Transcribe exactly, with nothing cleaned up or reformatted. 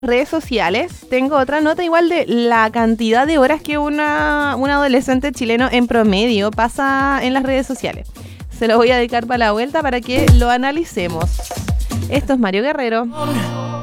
redes sociales, tengo otra nota igual de la cantidad de horas que una, un adolescente chileno en promedio pasa en las redes sociales. Se lo voy a dedicar para la vuelta para que lo analicemos. Esto es Mario Guerrero.